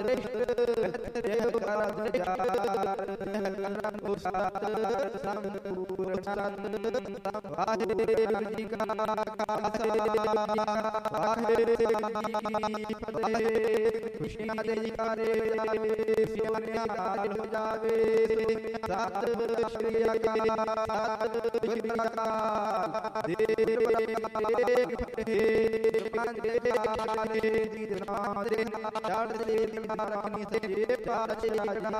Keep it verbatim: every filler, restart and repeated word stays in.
ਖੁਸ਼ੀਆਂ ਦੇ ਜਕਾਰੇ ਲਾਵੇ ਸਿਵਨੇ ਕਾਲ ਹੋ ਜਾਵੇ ਸਤਿ ਸ਼੍ਰੀ ਅਕਾਲ ਸਤਿ ਸ਼੍ਰੀ ਅਕਾਲ ਦੇਵ ਦੇਵ ਕੰਦੇ ਆਲੇ ਦੀ ਨਾਮ ਦੇ ਚੜ੍ਹਦੇ ਦੀ ਰਾਣੀ ਤੇ ਪਾਛੇ ਅਗਾ